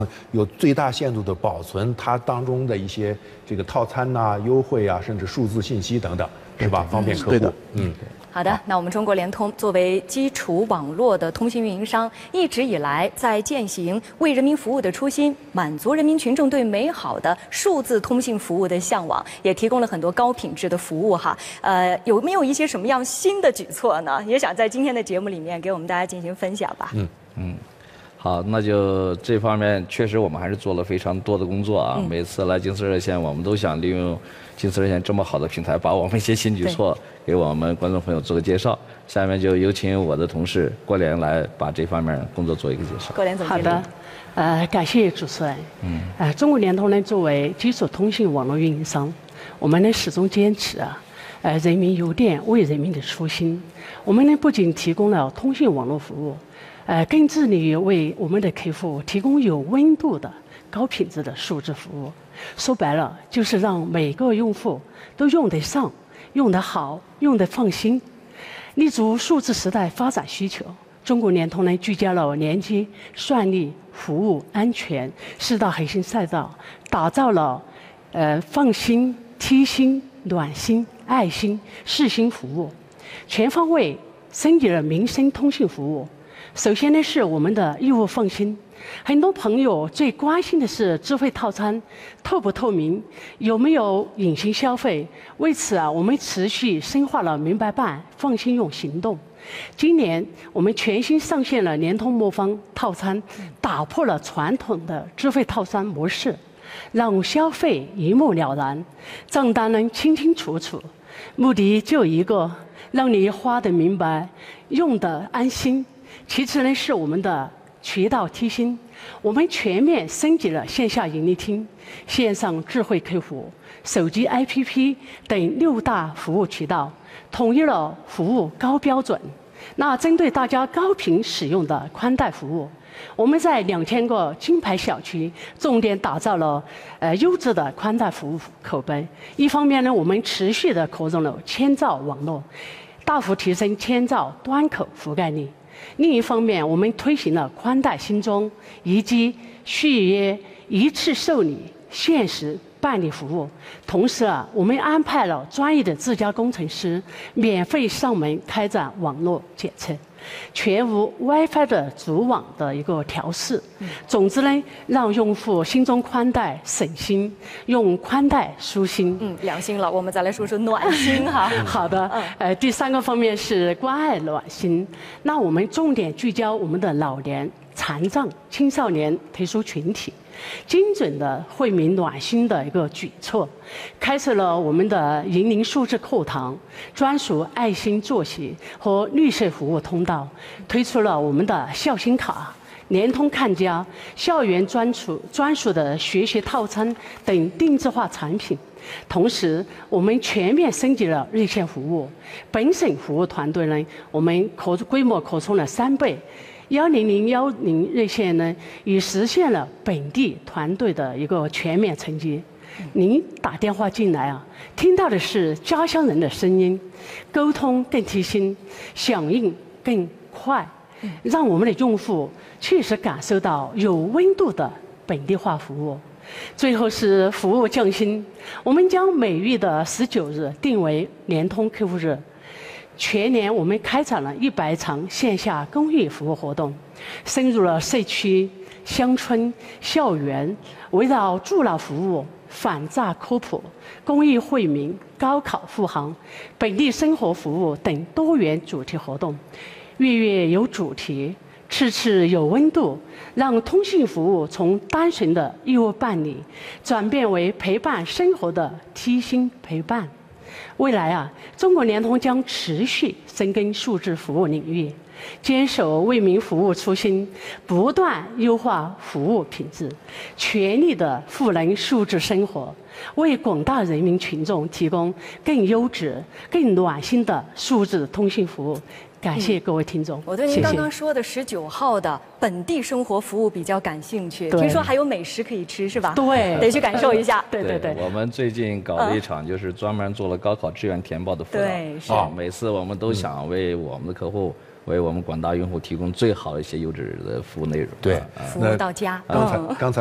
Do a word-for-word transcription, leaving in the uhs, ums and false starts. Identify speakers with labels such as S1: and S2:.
S1: 有最大限度的保存它当中的一些这个套餐呐、优惠啊，甚至数字信息等等，是吧？方便客户。
S2: 对的，
S1: 嗯。
S3: 好的，那我们中国联通作为基础网络的通信运营商，一直以来在践行为人民服务的初心，满足人民群众对美好的数字通信服务的向往，也提供了很多高品质的服务哈。呃，有没有一些什么样新的举措呢？也想在今天的节目里面给我们大家进行分享吧。
S4: 嗯嗯。好，那就这方面确实我们还是做了非常多的工作啊。嗯、每次来京四热线，我们都想利用京四热线这么好的平台，把我们一些新举措给我们观众朋友做个介绍。下面就有请我的同事郭莲来把这方面工作做一个介绍。
S3: 郭莲总经理。
S5: 好的，呃，感谢主持人。嗯。呃，中国联通呢作为基础通信网络运营商，我们呢始终坚持啊，呃，人民邮电为人民的初心。我们呢不仅提供了通信网络服务。呃，更致力于为我们的客户提供有温度的、高品质的数字服务。说白了，就是让每个用户都用得上、用得好、用得放心。立足数字时代发展需求，中国联通呢聚焦了连接、算力、服务、安全四大核心赛道，打造了呃放心、贴心、暖心、爱心四心服务，全方位升级了民生通信服务。首先呢，是我们的业务放心。很多朋友最关心的是智慧套餐透不透明，有没有隐形消费。为此啊，我们持续深化了明白办、放心用行动。今年我们全新上线了联通魔方套餐，打破了传统的智慧套餐模式，让消费一目了然，账单呢清清楚楚。目的就一个，让你花得明白，用得安心。其次呢，是我们的渠道贴心，我们全面升级了线下盈利厅、线上智慧客户、手机 A P P 等六大服务渠道，统一了服务高标准。那针对大家高频使用的宽带服务，我们在两千个金牌小区重点打造了呃优质的宽带服务口碑。一方面呢，我们持续的扩容了千兆网络，大幅提升千兆端口覆盖率。另一方面，我们推行了宽带新装、移机、续约、一次受理、限时办理服务。同时啊，我们安排了专业的自家工程师免费上门开展网络检测，全无 WiFi 的组网的一个调试。总之呢，让用户心中宽带省心，用宽带舒心。
S3: 嗯，良心了。我们再来说说暖心哈。
S5: 好的，呃，第三个方面是关爱暖心。那我们重点聚焦我们的老年、残障、青少年特殊群体，精准的惠民暖心的一个举措，开设了我们的银龄数字课堂、专属爱心作息和绿色服务通道，推出了我们的孝心卡、联通看家、校园专属专属的学习套餐等定制化产品。同时，我们全面升级了热线服务，本省服务团队呢，我们扩规模扩充了三倍。幺零零幺零热线呢，已实现了本地团队的一个全面承接。您打电话进来啊，听到的是家乡人的声音，沟通更贴心，响应更快，让我们的用户确实感受到有温度的本地化服务。最后是服务匠心，我们将每月的十九日定为联通客户日。全年我们开展了一百场线下公益服务活动，深入了社区、乡村、校园，围绕助老服务、反诈科普、公益惠民、高考护航、本地生活服务等多元主题活动，月月有主题，次次有温度，让通信服务从单纯的业务办理，转变为陪伴生活的贴心陪伴。未来啊，中国联通将持续深耕数字服务领域，坚守为民服务初心，不断优化服务品质，全力的赋能数字生活，为广大人民群众提供更优质、更暖心的数字通信服务。感谢各位听众。
S3: 嗯、我对您刚刚说的十九号的本地生活服务比较感兴趣，听说还有美食可以吃是吧？
S5: 对，
S3: 得去感受一下。
S5: 对对对。
S4: 我们最近搞了一场，就是专门做了高考志愿填报的辅导。
S3: 对，是。
S4: 啊，每次我们都想为我们的客户、为为我们广大用户提供最好的一些优质的服务内容。
S1: 对，
S3: 服务到家。
S1: 刚才刚才。